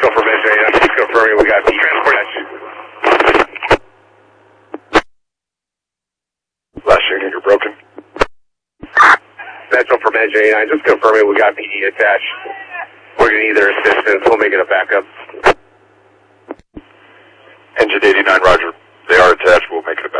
Echo from Engine 89, just confirming we got the transport attached. Last unit, you're broken. Metro from Engine 89, just confirming we got PD attached. We're going to need their assistance. We'll make it a backup. Engine 89, roger. They are attached. We'll make it a